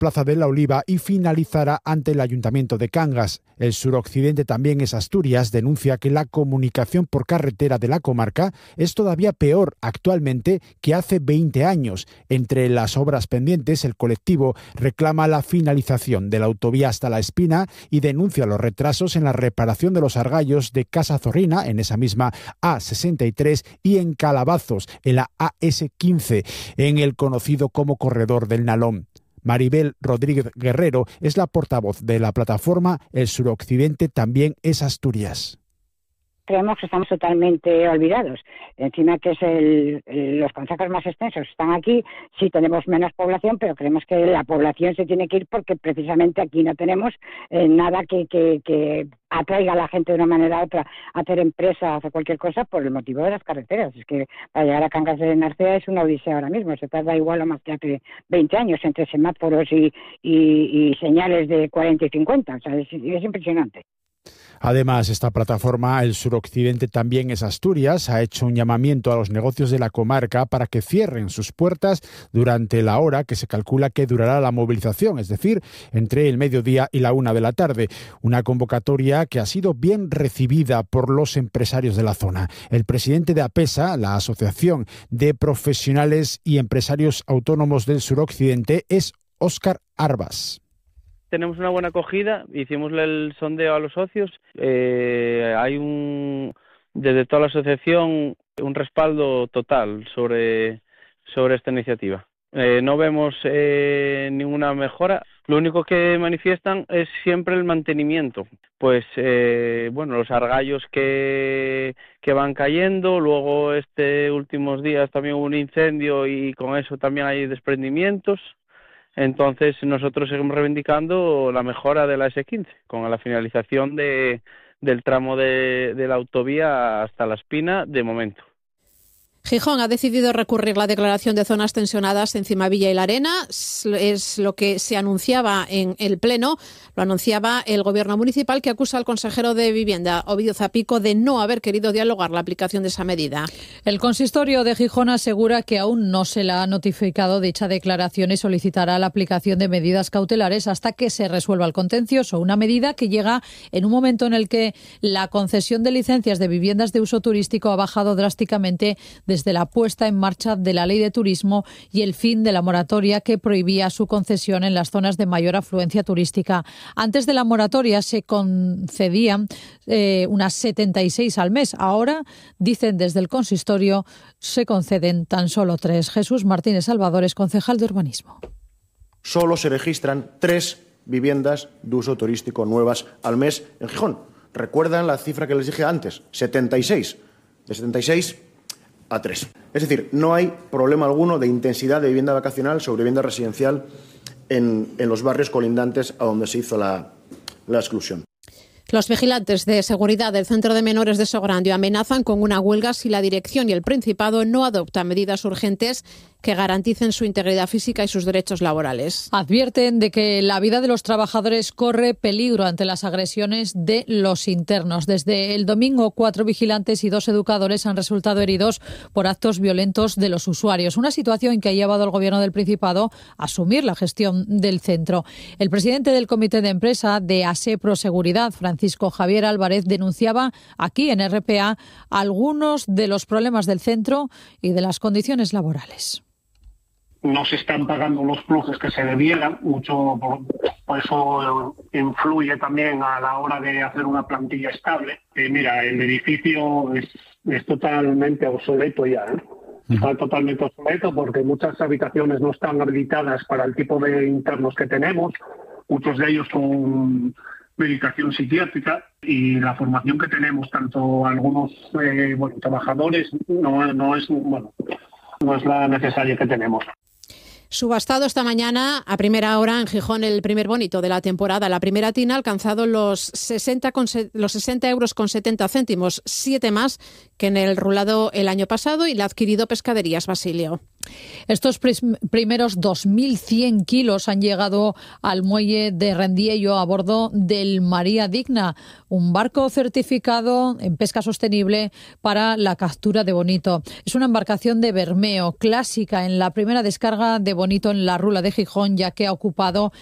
Plaza de la Oliva y finalizará ante el Ayuntamiento de Cangas. El suroccidente también es Asturias, denuncia que la comunicación por carretera de la comarca es todavía peor actualmente que hace 20 años. Entre las obras pendientes, el colectivo reclama la finalización de la autovía hasta La Espina y denuncia los retrasos en la reparación de los argallos de Casa Zorrina, en esa misma A63, y en Calabazos, en la AS15, en el conocido como Corredor del Nalón. Maribel Rodríguez Guerrero es la portavoz de la plataforma El Suroccidente también es Asturias. Creemos que estamos totalmente olvidados. Encima que es los concejos más extensos están aquí, sí tenemos menos población, pero creemos que la población se tiene que ir porque precisamente aquí no tenemos nada que atraiga a la gente de una manera u otra a hacer empresas, hacer cualquier cosa por el motivo de las carreteras. Es que para llegar a Cangas de Narcea es una odisea ahora mismo, se tarda igual o más que hace 20 años entre semáforos y señales de 40 y 50, o sea, es impresionante. Además, esta plataforma, El Suroccidente también es Asturias, ha hecho un llamamiento a los negocios de la comarca para que cierren sus puertas durante la hora que se calcula que durará la movilización, es decir, entre el mediodía y la 1 de la tarde. Una convocatoria que ha sido bien recibida por los empresarios de la zona. El presidente de APESA, la Asociación de Profesionales y Empresarios Autónomos del Suroccidente, es Óscar Arbas. Tenemos una buena acogida, hicimos el sondeo a los socios, hay desde toda la asociación un respaldo total sobre esta iniciativa. No vemos ninguna mejora, lo único que manifiestan es siempre el mantenimiento, pues los argallos que van cayendo, luego últimos días también hubo un incendio y con eso también hay desprendimientos. Entonces nosotros seguimos reivindicando la mejora de la S15 con la finalización del tramo de la autovía hasta La Espina de momento. Gijón ha decidido recurrir la declaración de zonas tensionadas en Cimavilla y La Arena. Es lo que se anunciaba en el Pleno. Lo anunciaba el Gobierno municipal, que acusa al consejero de Vivienda, Ovidio Zapico, de no haber querido dialogar la aplicación de esa medida. El consistorio de Gijón asegura que aún no se le ha notificado dicha declaración y solicitará la aplicación de medidas cautelares hasta que se resuelva el contencioso. Una medida que llega en un momento en el que la concesión de licencias de viviendas de uso turístico ha bajado drásticamente desde la puesta en marcha de la Ley de Turismo y el fin de la moratoria que prohibía su concesión en las zonas de mayor afluencia turística. Antes de la moratoria se concedían unas 76 al mes. Ahora, dicen desde el consistorio, se conceden tan solo 3. Jesús Martínez Salvador es concejal de Urbanismo. Solo se registran 3 viviendas de uso turístico nuevas al mes en Gijón. ¿Recuerdan la cifra que les dije antes? 76. De 76 a 3. Es decir, no hay problema alguno de intensidad de vivienda vacacional sobre vivienda residencial en los barrios colindantes a donde se hizo la exclusión. Los vigilantes de seguridad del Centro de Menores de Sograndio amenazan con una huelga si la dirección y el Principado no adoptan medidas urgentes que garanticen su integridad física y sus derechos laborales. Advierten de que la vida de los trabajadores corre peligro ante las agresiones de los internos. Desde el domingo, 4 vigilantes y 2 educadores han resultado heridos por actos violentos de los usuarios. Una situación que ha llevado al Gobierno del Principado a asumir la gestión del centro. El presidente del Comité de Empresa de ASEPRO Seguridad, Francisco Javier Álvarez, denunciaba aquí en RPA algunos de los problemas del centro y de las condiciones laborales. No se están pagando los pluses que se debieran, mucho por eso influye también a la hora de hacer una plantilla estable. Mira, el edificio es totalmente obsoleto ya, ¿eh? Está totalmente obsoleto porque muchas habitaciones no están habilitadas para el tipo de internos que tenemos, muchos de ellos con medicación psiquiátrica y la formación que tenemos, tanto algunos trabajadores, no es la necesaria que tenemos. Subastado esta mañana a primera hora en Gijón el primer bonito de la temporada. La primera tina ha alcanzado los 60 euros con 70 céntimos, 7 más que en el rulado el año pasado, y la ha adquirido Pescaderías Basilio. Estos primeros 2.100 kilos han llegado al muelle de Rendiello a bordo del María Digna, un barco certificado en pesca sostenible para la captura de bonito. Es una embarcación de bermeo clásica en la primera descarga de bonito en la Rula de Gijón, ya que ha ocupado